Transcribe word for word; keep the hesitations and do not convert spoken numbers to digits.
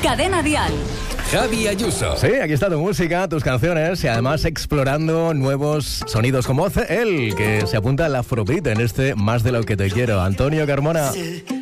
Cadena Dial. Javi Ayuso. Sí, aquí está tu música, tus canciones y además explorando nuevos sonidos como hace él, que se apunta al afrobeat en este Más de lo que te quiero. Antonio Carmona. Sí.